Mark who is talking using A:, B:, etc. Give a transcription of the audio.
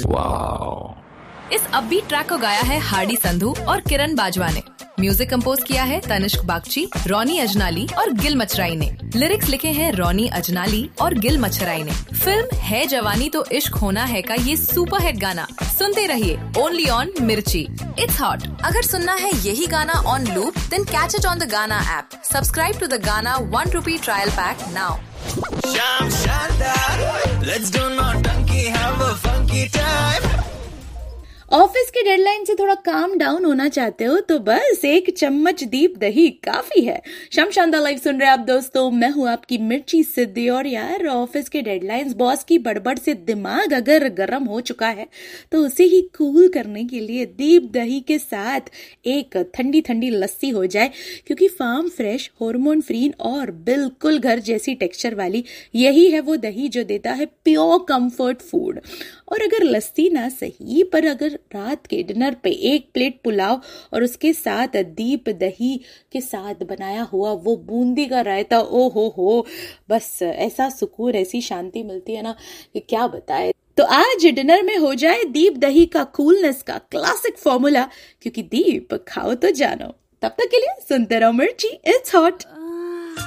A: इस upbeat track को गाया है हार्डी संधू और किरण बाजवा ने। म्यूजिक कंपोज किया है तनिष्क बागची, रॉनी अजनाली और गिल मचराई ने। लिरिक्स लिखे हैं रॉनी अजनाली और गिल मचराई ने। फिल्म है जवानी तो इश्क होना है का ये सुपरहिट गाना सुनते रहिए ओनली ऑन मिर्ची। It's hot. अगर सुनना है यही गाना on loop, then catch it on the गाना ऐप। सब्सक्राइब टू द गाना ₹1 trial pack now.
B: Sham Shandar, let's do naughty, have a funky time.
C: Office के डेडलाइन से थोड़ा काम डाउन होना चाहते हो तो बस एक चम्मच दीप दही काफी है। शम शानदार लाइव सुन रहे आप दोस्तों, मैं हूँ आपकी मिर्ची सिद्धि। और यार ऑफिस के डेडलाइंस, बॉस की बड़बड़ से दिमाग अगर गर्म हो चुका है तो उसे ही कूल करने के लिए दीप दही के साथ एक ठंडी ठंडी लस्सी हो जाए, क्योंकि फार्म फ्रेश, हार्मोन फ्री और बिल्कुल घर जैसी टेक्सचर वाली यही है वो दही जो देता है प्योर कंफर्ट फूड। और अगर लस्सी ना सही पर अगर रात के डिनर पे एक प्लेट पुलाव और उसके साथ दीप दही के साथ बनाया हुआ वो बूंदी का रायता, ओ हो, बस ऐसा सुकून, ऐसी शांति मिलती है ना कि क्या बताए। तो आज डिनर में हो जाए दीप दही का कूलनेस का क्लासिक फॉर्मूला, क्योंकि दीप खाओ तो जानो। तब तक के लिए सुनते रहो मिर्ची, इट्स हॉट।